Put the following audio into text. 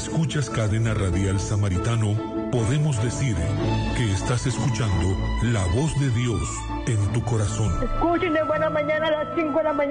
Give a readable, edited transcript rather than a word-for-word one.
escuchas Cadena Radial Samaritano, podemos decir que estás escuchando la voz de Dios en tu corazón. Escuchen de buena mañana a las 5 de la mañana.